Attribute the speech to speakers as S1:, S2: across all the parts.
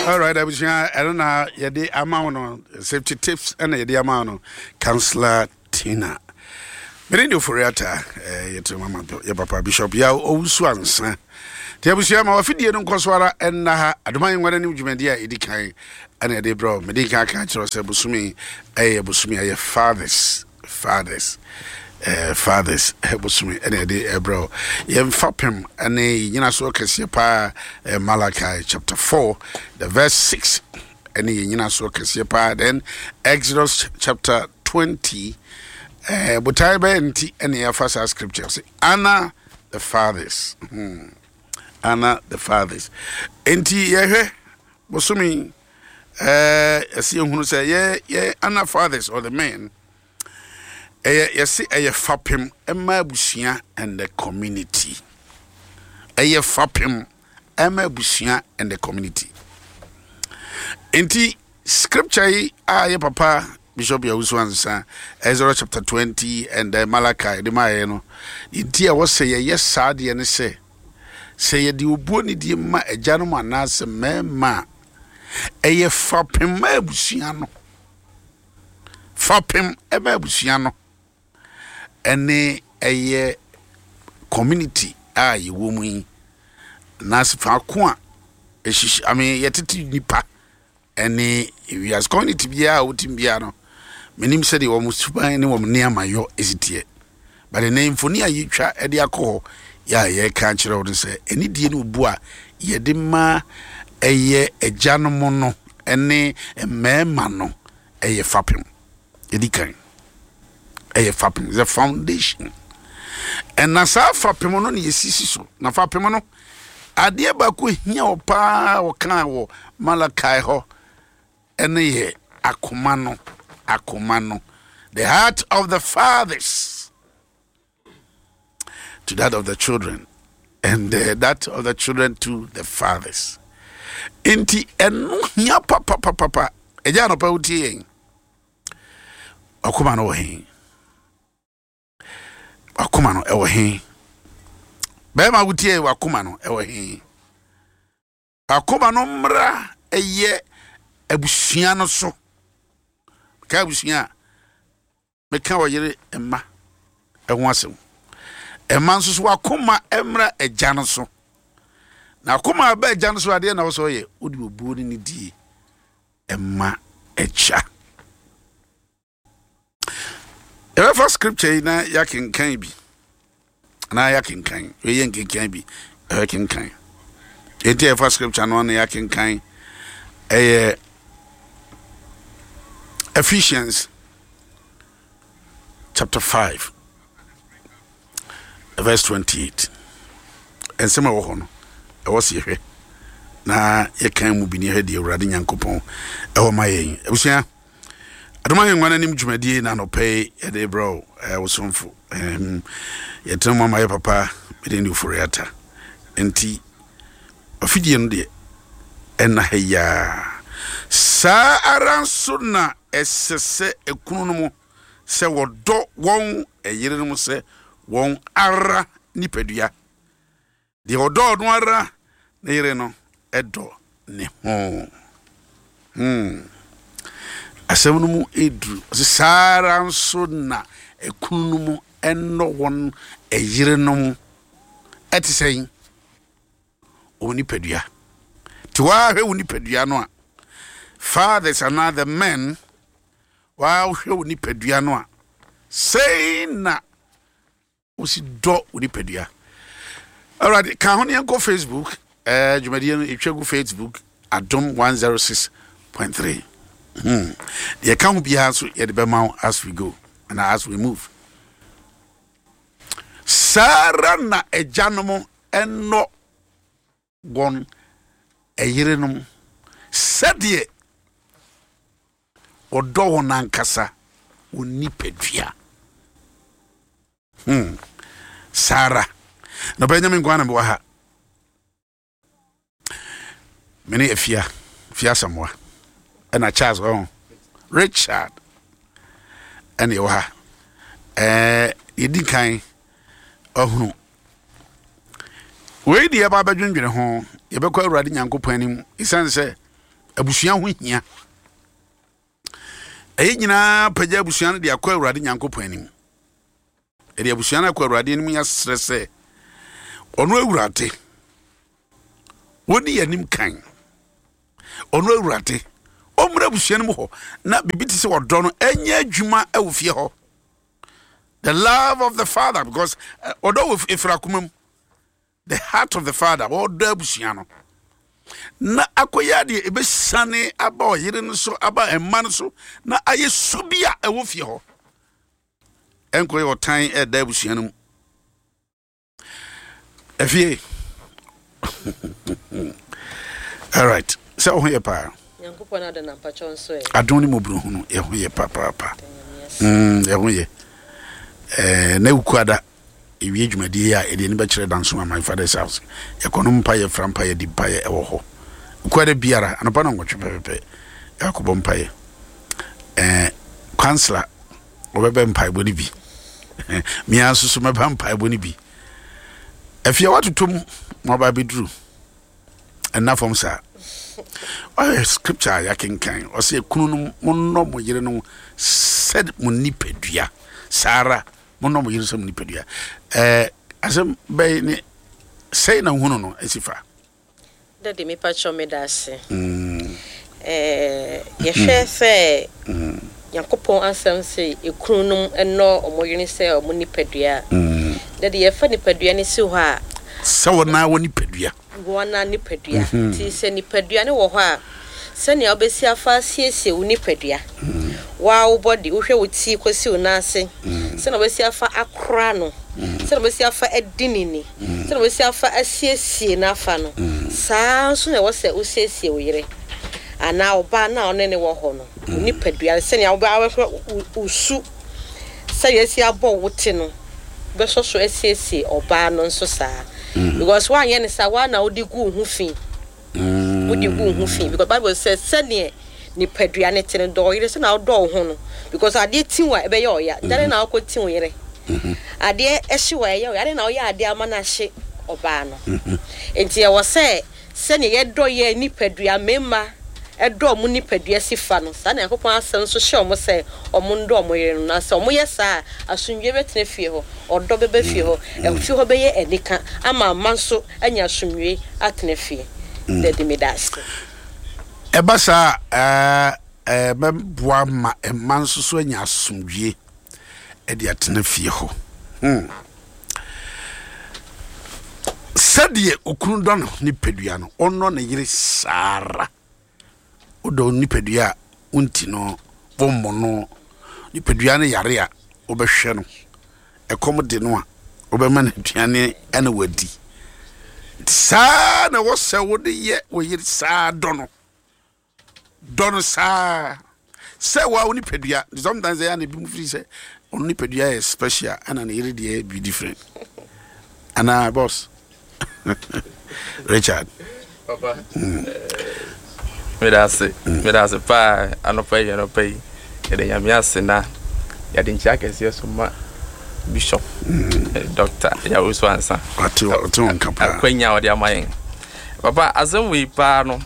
S1: All right, I don't know, the amount of safety tips and the amount Counselor Tina. Meridio Furiata, Mama, your Papa Bishop, ya Swans. Tiabusia, my Fidia don't Coswara and admiring what a new Jumedia Edikai and a debro, Medica catcher, Busumi, a Busumi, a fathers, Busumi, and a day, bro. Yem Fapim, and a Yinaso Cassiapa, Malachi chapter 4, the verse 6, and a Yinaso Cassiapa, then Exodus chapter 20. But I bet any first scriptures. Anna the fathers. Anna the fathers. Enti yehe bosumi see who say yeah Anna fathers or the men. See fapem emma busia and the community. Fapem emma busia and the community. Enti scripture ye papa Bishop Yawuswansa, Ezra chapter 20 and Malachi, the Mayeno. India was say, yes, Sadi and say ye do boni di ma a gentleman as a man, a ye fapim mebusiano. Fapim a mebusiano. And a ye community, ye woman, Nas Fakwa. I mean, yet it nipa. And we are going to be out in Biano. Menim said he almost any woman near my yo is it yet. But the name for near you try at the alcohol, ye can't you out and say, any dear bois, ye dima a ye a janomono, and a man mano, a ye fapim. Edikan a ye fapim, the foundation. And Nasa fapimono, ye siso, na fapimono. Adia baku here or pa or can Malachi ho. Ene akumano, the heart of the fathers to that of the children, and that of the children to the fathers. Inti enu nya papa eja no pa utie akumano ewo hin be ma utie akumano ewo hin akumano mra eye abusuano so ka abusuan meka woyere emma eho asem emma nso so wakoma emra agya no so na akoma ba agya no so ade na wo so ye odi obuo ni die emma echa the first scripture na yakenkan bi na yakenkan we yenkenkan bi yakenkan the first scripture no na yakenkan Ephesians chapter 5 verse 28 and some of them was here na ye kan mu bi ni hedi awurade nyankopon e ma yen ebusia adoma yen wana nim dwumadie na no pay e de bro wo somfo ye tena mama ye papa be de furiata enti afidie no de en haya sa aransuna esese ekunu mu se wodo won eyire mu se won ara nipadua de wodo no ara na yire no edo ne ho asem no mu edu sa aransuna ekunu mu enno won eyire no mu etiseyin oni padua tiwa hwe oni padua no a fathers and other men while hwe oni padua no a say na osi do oni padua. All right, can hon go Facebook jumadian etwegu Facebook Adom 106.3 the account be has at the bema as we go and as we move. Sara na ejanomo enno gon eyirenum sadie odo nankasa oni padua. Sara no Benjamin Gwana bo ha many efia samwa and Charles Richard and you ha yedi kan ohunu we di aba badwendwene ho ye bekọ awurade nyankopon anim isan se abusua ho hia nyina pagya abusua no de akɔ Awurade Nyankopɔn anim de abusua no akɔ Awurade anim ya srese ono Awurade woni yanim kan ono Awurade omra abusua no mu hɔ na bibiti se wɔdɔ no enya adwuma awufie hɔ. The love of the father, because although if rakumum the heart of the father or dabusiano na akoya de ebesane aba yire no so aba emma no so na aye subia ewofie ho enko yo tan dabusiano efie. All right, so here pa
S2: Nyankopɔn ada na mpachon so e
S1: adoni mo bru hunu e ho ye papa e ho ye na ukuada ewie adwumadi a ede ne be kire danso my father's house ekonom pa ye frampa ye di pa ye ewo ho ukuada biara anopa na ngotwe pepepe yakobo mpa ye counselor obebe mpa boni bi mi asusu meba mpa boni bi afia watotom mo ba bedru ena from sa scripture yakenkan o se kunu no monno mo yire no said mo nipadua Sarah monno mo yire so mo nipadua asem bay ni say na hunu no asifa
S2: dade me pacho me dase ye hwe se Yakopon ansem se ekunu no eno omo yire se omo nipadua dade ye fa nipadua ni si ho a
S1: se wona woni padua
S2: wona nipadua ti se nipadua ne wo ho a se ne obesi afa siesie wo nipadua wa wo body wo hwe wo ti kwesi wo na ase se na obesi afa akra no se na obesi afa edinini se na obesi afa asiesie na afa no saa so na wo se wo siesie wo yire ana oba na onene wo ho no wo nipadua se ne oba usu se yesi abo wo ti no be so so asiesie oba no nso saa because one yen sa one na odi gu hu fin odi gu hu fin because Bible says sene ni padua ne tene do yire se na odo ho no because ade tinwa ebe ye oya dare na akọ tinwo yire ade ehyewa ye oya na oya ade ama na hye oba no enti ye wo se sene ye do ye ni padua memma edo mu ni padua sifa no sa na Yakopon asem so hye omo se omo ndo omo yire no na se omo ye sa asunwe betene fie ho odo bebe fie ho efie ho be ye enika ama manso anya asunwe atene fie de medas
S1: ebasa memboa ma manso so anya asunwe e de atene fie ho sadie okunu do no ni padua no ono na yire sara odo nipadua unti no bommo no nipadua ne yare a obehwe no ekom de no a obema na duane ene wadi saa na wo se wo de ye wo yiri saa dono saa se wa wo nipadua sometimes they are be mu free say on nipadua is special and an yiri de be different ana boss Richard
S3: papa Medase pa anopai ede yamiase na yade nchake sieso ma bishop doctor ya uso ansa
S1: atu nkapa
S3: akwenya ode amayen papa azemwe pa no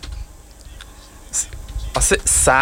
S3: ase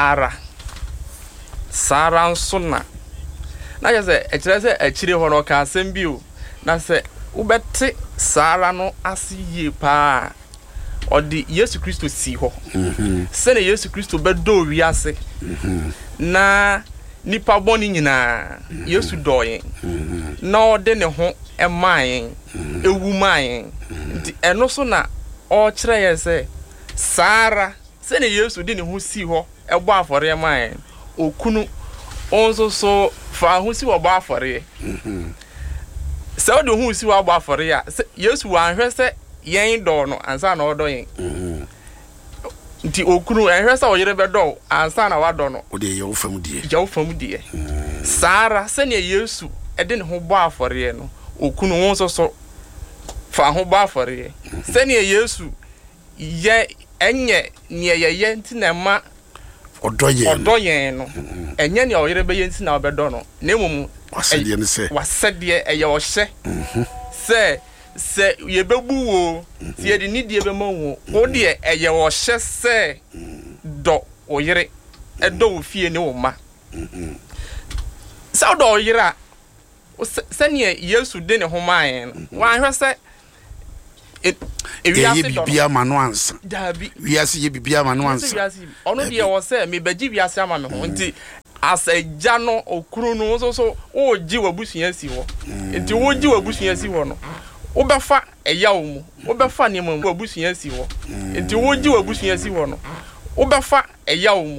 S3: Sara nsona na je se ekire se akire ho no ka asem bi o na se ubete Sara no asiye pa odi Yesu Kristo si ho sene Yesu Kristo bedo wiase na nipa boni nyina Yesu doyen na ode ne ho emayen ewumayen nti eno so na o kire ye se Sara sene Yesu di ne ho si ho ebo afore emayen okunu onso so fa ho si wo bo afore se ode ho si wo bo afore ya Yesu wa hwe se yen do no ansa na odo yen nti okunu ehwesa oyire bedo ansa na wado no
S1: ode ye ofam die Sara se ne Yesu ede ne ho bo afore no okunu won so fa ho bo afore se ne Yesu ye enye ne ye nti na ma odo yen no enye ne oyire be ye nti na obedo no na emum wasede eye ohye se yebebu wo tie de nidie be ma wo de eye wo hye se
S3: dɔ oyere ɛdɔ wo fie ne wo ma sɛ dɔ oyere a sɛnea Yesu de ne ho maayen no wanhwɛ sɛ
S1: ye bibia ma no ansa
S3: dabi
S1: wiase ye bibia ma no ansa
S3: ɔno de wɔ sɛ me bagi wiase ama me ho nti asagya no okuru no so o gi wabusua si hɔ nti wo gi wabusua si hɔ no wo bɛfa ɛyaw mu wo bɛfa ne mu wabusua si hɔ nti wo gi wabusua si hɔ no wo bɛfa ɛyaw mu